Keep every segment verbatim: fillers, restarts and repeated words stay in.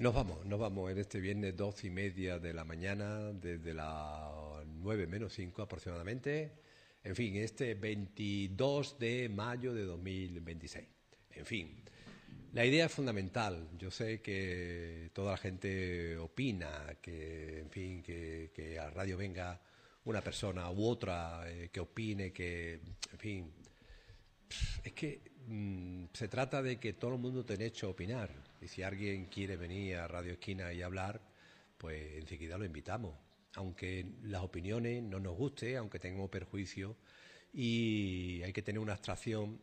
Nos vamos, nos vamos en este viernes doce y media de la mañana, desde las nueve menos cinco aproximadamente. En fin, este veintidós de mayo de dos mil veintiséis. En fin, la idea es fundamental. Yo sé que toda la gente opina que, en fin, que, que a la radio venga una persona u otra eh, que opine, que, en fin, es que mmm, se trata de que todo el mundo tiene derecho a opinar. Y si alguien quiere venir a Radio Esquina y hablar, pues enseguida lo invitamos. Aunque las opiniones no nos gusten, aunque tengamos perjuicio, y hay que tener una abstracción,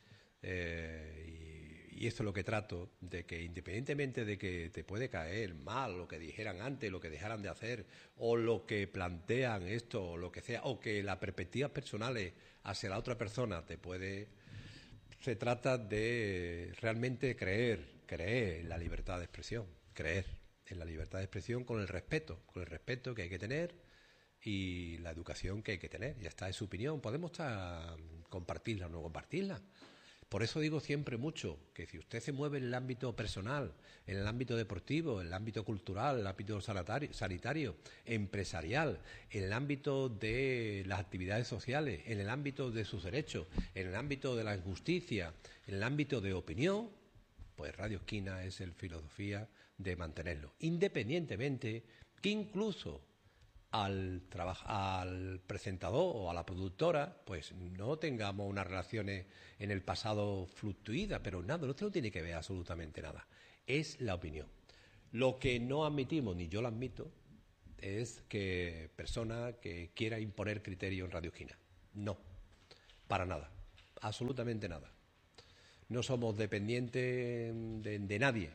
eh, y, y esto es lo que trato, de que independientemente de que te puede caer mal lo que dijeran antes, lo que dejaran de hacer, o lo que plantean esto, o lo que sea, o que las perspectivas personales hacia la otra persona te puede... Se trata de realmente creer, creer en la libertad de expresión, creer en la libertad de expresión con el respeto, con el respeto que hay que tener y la educación que hay que tener. Ya está, es su opinión. Podemos estar, compartirla o no compartirla. Por eso digo siempre mucho que si usted se mueve en el ámbito personal, en el ámbito deportivo, en el ámbito cultural, en el ámbito sanitario, sanitario, empresarial, en el ámbito de las actividades sociales, en el ámbito de sus derechos, en el ámbito de la justicia, en el ámbito de opinión, pues Radio Esquina es la filosofía de mantenerlo. Independientemente que incluso al, al presentador o a la productora, pues no tengamos unas relaciones en el pasado fluctuidas, pero nada, esto no tiene que ver absolutamente nada. Es la opinión. Lo que no admitimos, ni yo lo admito, es que persona que quiera imponer criterio en Radio Esquina. No, para nada, absolutamente nada. No somos dependientes de, de nadie.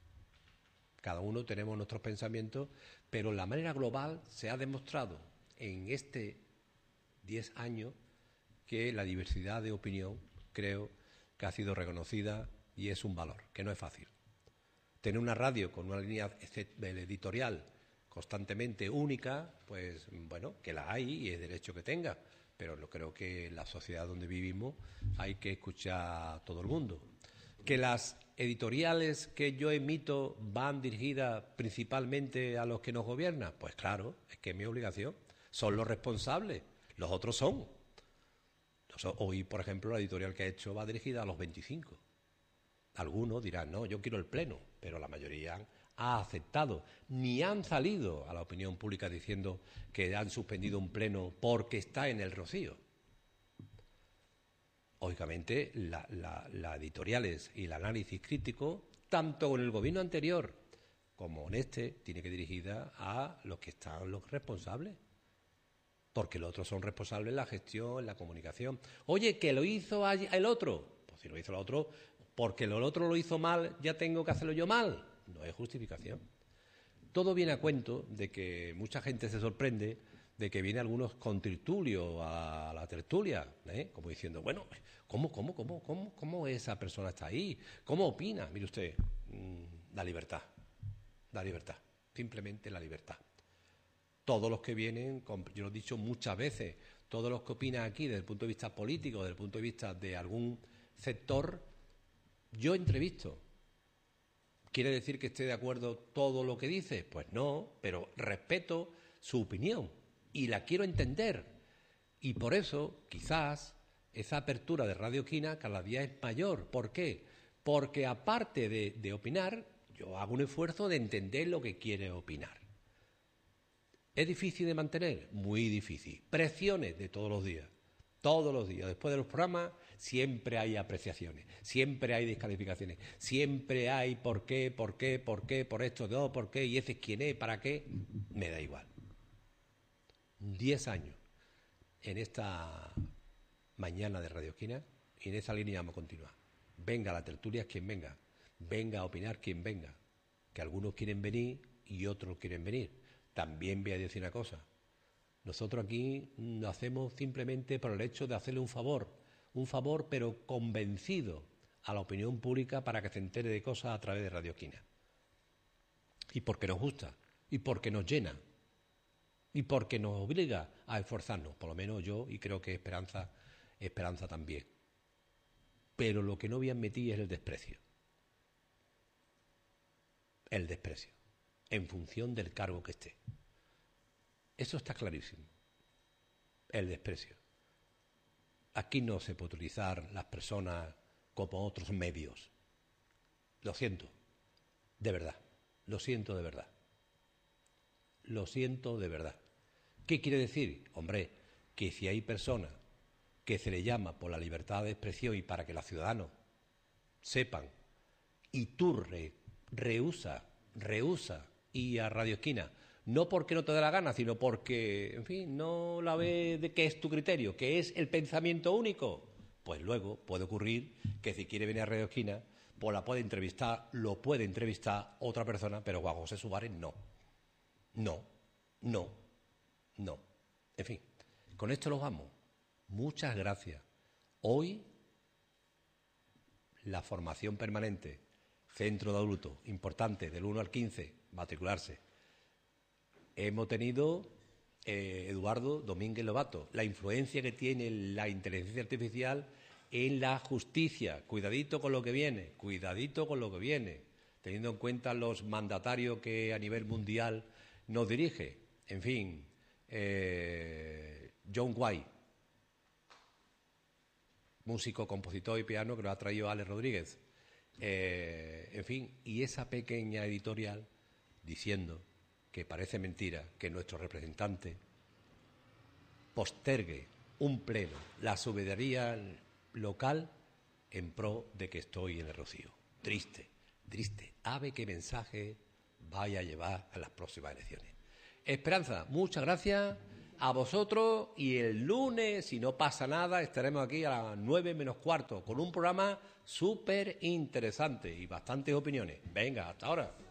Cada uno tenemos nuestros pensamientos, pero la manera global se ha demostrado en este diez años que la diversidad de opinión creo que ha sido reconocida y es un valor, que no es fácil. Tener una radio con una línea editorial constantemente única, pues bueno, que la hay y es derecho que tenga, pero no creo que en la sociedad donde vivimos hay que escuchar a todo el mundo. Que las editoriales que yo emito van dirigidas principalmente a los que nos gobiernan, pues claro, es que es mi obligación. Son los responsables, los otros son. Hoy, por ejemplo, la editorial que he hecho va dirigida a los veinticinco. Algunos dirán, no, yo quiero el pleno, pero la mayoría ha aceptado. Ni han salido a la opinión pública diciendo que han suspendido un pleno porque está en el Rocío. Lógicamente, las la, la editoriales y el análisis crítico, tanto en el gobierno anterior como en este, tiene que ir dirigida a los que están los responsables. Porque los otros son responsables en la gestión, en la comunicación. Oye, que lo hizo el otro. Pues si lo hizo el otro, porque el otro lo hizo mal, ya tengo que hacerlo yo mal. No es justificación. Todo viene a cuento de que mucha gente se sorprende de que vienen algunos con tertulio a la tertulia, ¿eh? Como diciendo, bueno, ¿cómo, cómo, cómo, cómo, cómo esa persona está ahí? ¿Cómo opina? Mire usted, mmm, la libertad, la libertad, simplemente la libertad. Todos los que vienen, yo lo he dicho muchas veces, todos los que opinan aquí desde el punto de vista político, desde el punto de vista de algún sector, yo entrevisto. ¿Quiere decir que esté de acuerdo todo lo que dice? Pues no, pero respeto su opinión y la quiero entender. Y por eso, quizás, esa apertura de Radio Esquina cada día es mayor. ¿Por qué? Porque aparte de, de opinar, yo hago un esfuerzo de entender lo que quiere opinar. ¿Es difícil de mantener? Muy difícil. Presiones de todos los días. Todos los días. Después de los programas siempre hay apreciaciones, siempre hay descalificaciones, siempre hay por qué, por qué, por qué, por esto, no, por qué, y ese es quién es, para qué. Me da igual. Diez años en esta mañana de Radio Esquina y en esa línea vamos a continuar. Venga a la tertulia quien venga, venga a opinar quien venga, que algunos quieren venir y otros quieren venir. También voy a decir una cosa. Nosotros aquí lo hacemos simplemente por el hecho de hacerle un favor, un favor pero convencido a la opinión pública para que se entere de cosas a través de Radio Esquina. Y porque nos gusta, y porque nos llena, y porque nos obliga a esforzarnos, por lo menos yo, y creo que Esperanza, Esperanza también. Pero lo que no voy a admitir es el desprecio. el desprecio, en función del cargo que esté. Eso está clarísimo, el desprecio. Aquí no se puede utilizar las personas como otros medios. Lo siento, de verdad, lo siento de verdad. Lo siento de verdad. ¿Qué quiere decir? Hombre, que si hay personas que se le llama por la libertad de expresión y para que los ciudadanos sepan, y tú re, rehúsa, rehúsa y a Radio Esquina, no porque no te dé la gana, sino porque, en fin, no la ve de qué es tu criterio, que es el pensamiento único, pues luego puede ocurrir que si quiere venir a Radio Esquina, pues la puede entrevistar, lo puede entrevistar otra persona, pero Juan José Suárez no. No, no, no. En fin, con esto los vamos. Muchas gracias. Hoy, la formación permanente, centro de adultos, importante, del uno al quince, matricularse. Hemos tenido, eh, Eduardo Domínguez Lobato, la influencia que tiene la inteligencia artificial en la justicia. Cuidadito con lo que viene, cuidadito con lo que viene, teniendo en cuenta los mandatarios que a nivel mundial nos dirige. En fin, eh, John White, músico, compositor y piano que lo ha traído Alex Rodríguez. Eh, en fin, y esa pequeña editorial diciendo que parece mentira que nuestro representante postergue un pleno, la soberanía local, en pro de que estoy en el Rocío. Triste, triste. Ave qué mensaje vaya a llevar a las próximas elecciones. Esperanza, muchas gracias a vosotros y el lunes, si no pasa nada, estaremos aquí a las nueve menos cuarto con un programa súper interesante y bastantes opiniones. Venga, hasta ahora.